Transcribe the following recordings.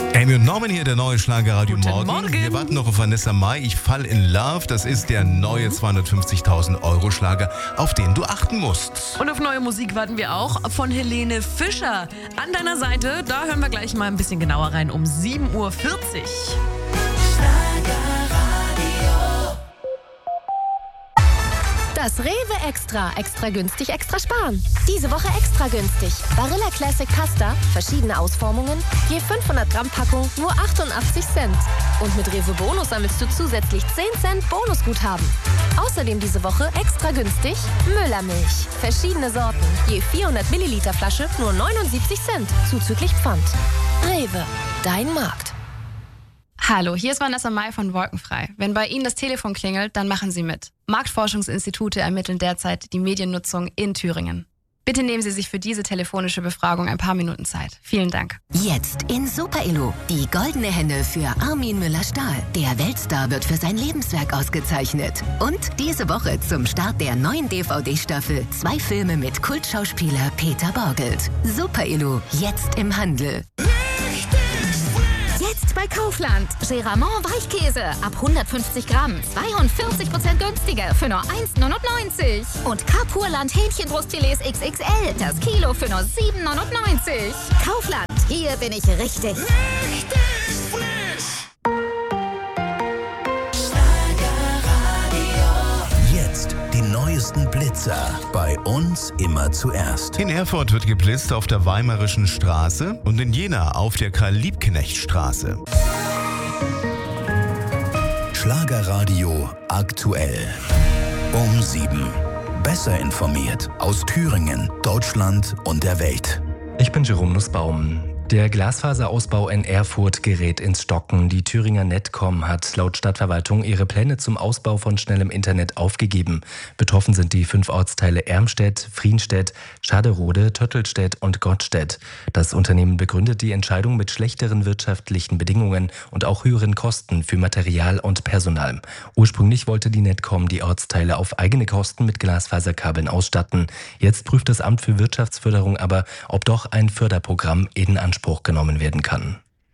Amy und Norman hier, der neue Schlagerradio Guten Morgen. Morgen. Wir warten noch auf Vanessa Mai. Ich fall in love. Das ist der neue 250.000 Euro Schlager, auf den du achten musst. Und auf neue Musik warten wir auch von Helene Fischer. An deiner Seite, da hören wir gleich mal ein bisschen genauer rein um 7.40 Uhr. Das Rewe Extra. Extra günstig, extra sparen. Diese Woche extra günstig. Barilla Classic Pasta, verschiedene Ausformungen, je 500 Gramm Packung, nur 88 Cent. Und mit Rewe Bonus sammelst du zusätzlich 10 Cent Bonusguthaben. Außerdem diese Woche extra günstig Müllermilch. Verschiedene Sorten, je 400 Milliliter Flasche, nur 79 Cent, zuzüglich Pfand. Rewe, dein Markt. Hallo, hier ist Vanessa Mai von Wolkenfrei. Wenn bei Ihnen das Telefon klingelt, dann machen Sie mit. Marktforschungsinstitute ermitteln derzeit die Mediennutzung in Thüringen. Bitte nehmen Sie sich für diese telefonische Befragung ein paar Minuten Zeit. Vielen Dank. Jetzt in Super Elo. Die goldene Henne für Armin Müller-Stahl. Der Weltstar wird für sein Lebenswerk ausgezeichnet. Und diese Woche zum Start der neuen DVD-Staffel 2 Filme mit Kultschauspieler Peter Borgelt. Super Elo, jetzt im Handel. Jetzt bei Kaufland. Geramont Weichkäse ab 150 Gramm. 42% günstiger für nur 1,99. Und Kapurland Hähnchenbrustfilets XXL. Das Kilo für nur 7,99. Kaufland, hier bin ich richtig. Jetzt die neuesten Blitzer. Bei uns immer zuerst. In Erfurt wird geblitzt auf der Weimarischen Straße und in Jena auf der Karl-Liebknecht-Straße. Schlagerradio aktuell. Um 7. Besser informiert aus Thüringen, Deutschland und der Welt. Ich bin Jerome Nussbaum. Der Glasfaserausbau in Erfurt gerät ins Stocken. Die Thüringer Netcom hat laut Stadtverwaltung ihre Pläne zum Ausbau von schnellem Internet aufgegeben. Betroffen sind die 5 Ortsteile Ermstedt, Frienstedt, Schaderode, Töttelstedt und Gottstedt. Das Unternehmen begründet die Entscheidung mit schlechteren wirtschaftlichen Bedingungen und auch höheren Kosten für Material und Personal. Ursprünglich wollte die Netcom die Ortsteile auf eigene Kosten mit Glasfaserkabeln ausstatten. Jetzt prüft das Amt für Wirtschaftsförderung aber, ob doch ein Förderprogramm in Anspruch genommen werden kann.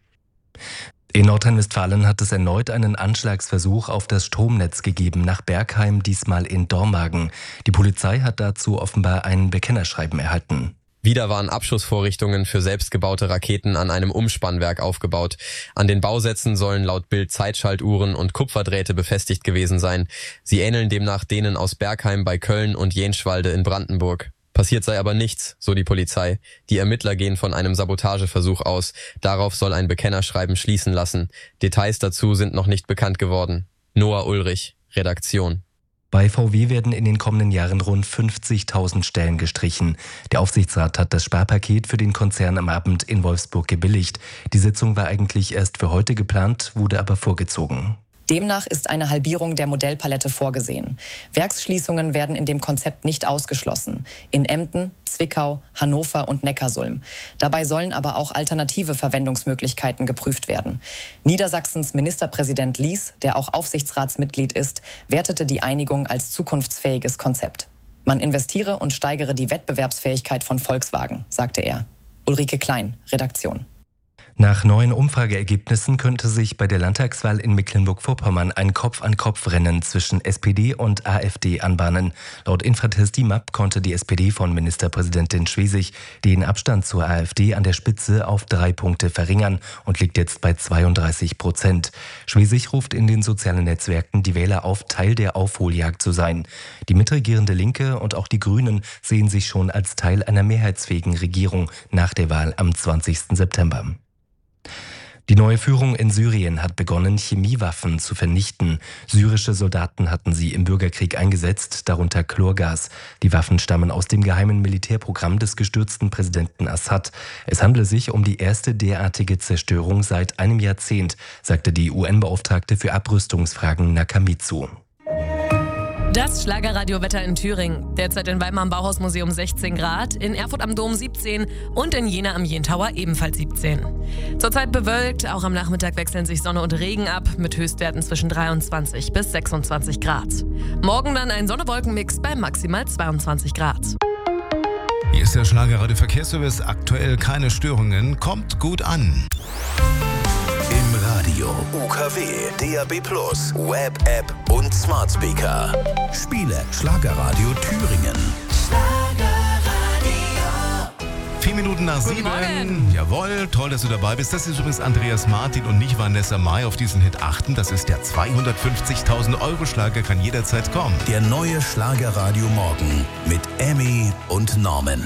In Nordrhein-Westfalen hat es erneut einen Anschlagsversuch auf das Stromnetz gegeben, nach Bergheim, diesmal in Dormagen. Die Polizei hat dazu offenbar ein Bekennerschreiben erhalten. Wieder waren Abschussvorrichtungen für selbstgebaute Raketen an einem Umspannwerk aufgebaut. An den Bausätzen sollen laut Bild Zeitschaltuhren und Kupferdrähte befestigt gewesen sein. Sie ähneln demnach denen aus Bergheim bei Köln und Jenschwalde in Brandenburg. Passiert sei aber nichts, so die Polizei. Die Ermittler gehen von einem Sabotageversuch aus. Darauf soll ein Bekennerschreiben schließen lassen. Details dazu sind noch nicht bekannt geworden. Noah Ulrich, Redaktion. Bei VW werden in den kommenden Jahren rund 50.000 Stellen gestrichen. Der Aufsichtsrat hat das Sparpaket für den Konzern am Abend in Wolfsburg gebilligt. Die Sitzung war eigentlich erst für heute geplant, wurde aber vorgezogen. Demnach ist eine Halbierung der Modellpalette vorgesehen. Werksschließungen werden in dem Konzept nicht ausgeschlossen. In Emden, Zwickau, Hannover und Neckarsulm. Dabei sollen aber auch alternative Verwendungsmöglichkeiten geprüft werden. Niedersachsens Ministerpräsident Lies, der auch Aufsichtsratsmitglied ist, wertete die Einigung als zukunftsfähiges Konzept. Man investiere und steigere die Wettbewerbsfähigkeit von Volkswagen, sagte er. Ulrike Klein, Redaktion. Nach neuen Umfrageergebnissen könnte sich bei der Landtagswahl in Mecklenburg-Vorpommern ein Kopf-an-Kopf-Rennen zwischen SPD und AfD anbahnen. Laut Infratest DIMAP konnte die SPD von Ministerpräsidentin Schwesig den Abstand zur AfD an der Spitze auf 3 Punkte verringern und liegt jetzt bei 32%. Schwesig ruft in den sozialen Netzwerken die Wähler auf, Teil der Aufholjagd zu sein. Die mitregierende Linke und auch die Grünen sehen sich schon als Teil einer mehrheitsfähigen Regierung nach der Wahl am 20. September. Die neue Führung in Syrien hat begonnen, Chemiewaffen zu vernichten. Syrische Soldaten hatten sie im Bürgerkrieg eingesetzt, darunter Chlorgas. Die Waffen stammen aus dem geheimen Militärprogramm des gestürzten Präsidenten Assad. Es handle sich um die erste derartige Zerstörung seit einem Jahrzehnt, sagte die UN-Beauftragte für Abrüstungsfragen Nakamitsu. Das Schlagerradio-Wetter in Thüringen. Derzeit in Weimar am Bauhausmuseum 16 Grad, in Erfurt am Dom 17 und in Jena am Jentauer ebenfalls 17. Zurzeit bewölkt, auch am Nachmittag wechseln sich Sonne und Regen ab, mit Höchstwerten zwischen 23 bis 26 Grad. Morgen dann ein Sonne-Wolken-Mix bei maximal 22 Grad. Hier ist der Schlagerradio Verkehrsservice. Aktuell keine Störungen. Kommt gut an. Radio, UKW, DAB+, Web-App und Smart Speaker. Spiele Schlagerradio Thüringen. 4 Minuten nach 7. Jawohl, toll, dass du dabei bist. Das ist übrigens Andreas Martin und nicht Vanessa Mai. Auf diesen Hit achten. Das ist der 250.000 Euro Schlager, kann jederzeit kommen. Der neue Schlagerradio Morgen mit Emmy und Norman.